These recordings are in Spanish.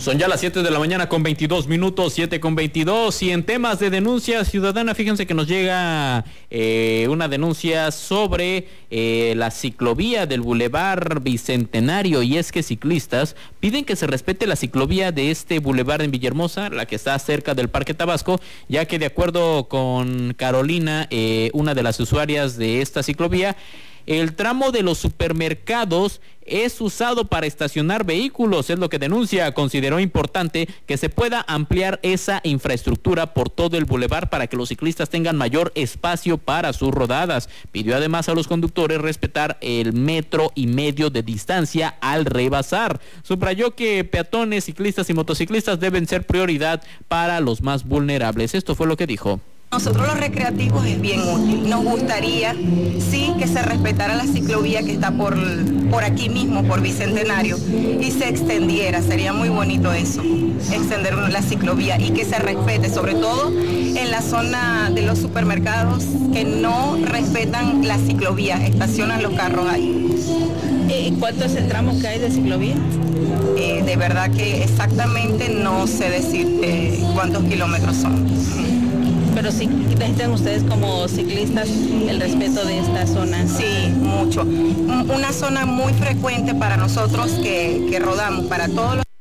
Son ya las 7 de la mañana con 22 minutos, 7:22, y en temas de denuncia ciudadana, fíjense que nos llega una denuncia sobre la ciclovía del Boulevard Bicentenario, y es que ciclistas piden que se respete la ciclovía de este bulevar en Villahermosa, la que está cerca del Parque Tabasco, ya que de acuerdo con Carolina, una de las usuarias de esta ciclovía, el tramo de los supermercados es usado para estacionar vehículos, es lo que denuncia. Consideró importante que se pueda ampliar esa infraestructura por todo el bulevar para que los ciclistas tengan mayor espacio para sus rodadas. Pidió además a los conductores respetar el 1.5 metros de distancia al rebasar. Subrayó que peatones, ciclistas y motociclistas deben ser prioridad para los más vulnerables. Esto fue lo que dijo. Nosotros los recreativos es bien útil. Nos gustaría, sí, que se respetara la ciclovía que está por aquí mismo, por Bicentenario, y se extendiera. Sería muy bonito eso, extender la ciclovía y que se respete, sobre todo en la zona de los supermercados que no respetan la ciclovía, estacionan los carros ahí. ¿Cuánto es el tramo que hay de ciclovía? De verdad que exactamente no sé decirte cuántos kilómetros son. Pero sí necesitan ustedes como ciclistas el respeto de esta zona. Sí, mucho. Una zona muy frecuente para nosotros que rodamos, para todos los...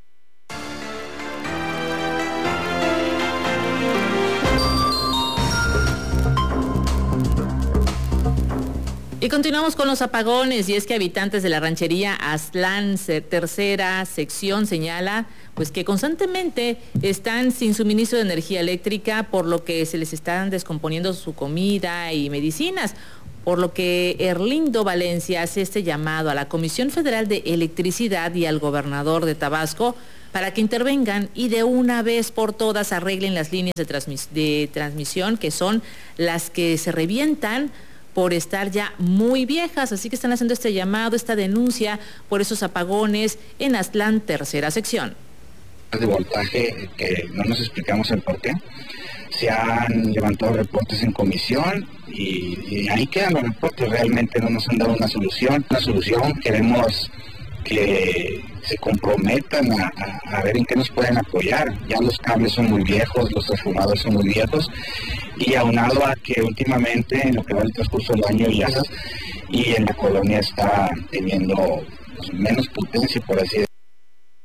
Y continuamos con los apagones, y es que habitantes de la ranchería Aztlán, tercera sección, señala pues que constantemente están sin suministro de energía eléctrica, por lo que se les están descomponiendo su comida y medicinas, por lo que Erlindo Valencia hace este llamado a la Comisión Federal de Electricidad y al gobernador de Tabasco para que intervengan y de una vez por todas arreglen las líneas de transmisión, que son las que se revientan por estar ya muy viejas. Así que están haciendo este llamado, esta denuncia por esos apagones en Aztlán, tercera sección. De voltaje que no nos explicamos el por qué. Se han levantado reportes en comisión y ahí quedan los reportes. Realmente no nos han dado una solución. Queremos que se comprometan a ver en qué nos pueden apoyar. Ya los cables son muy viejos, los transformadores son muy viejos, y aunado a que últimamente, en lo que va el transcurso del año, y en la colonia está teniendo menos potencia, por así decirlo.